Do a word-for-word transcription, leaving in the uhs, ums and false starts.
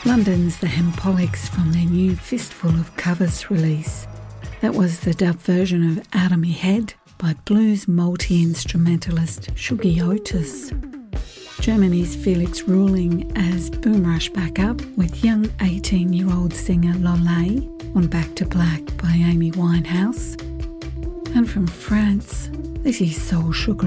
London's The Hempolics from their new Fistful of Covers release. That was the dub version of Out of Me Head by blues multi-instrumentalist Shuggie Otis. Germany's Felix Ruhling as Boom Rush Backup with young eighteen-year-old singer Lolé on Back to Black by Amy Winehouse. And from France, this is Soul Sugar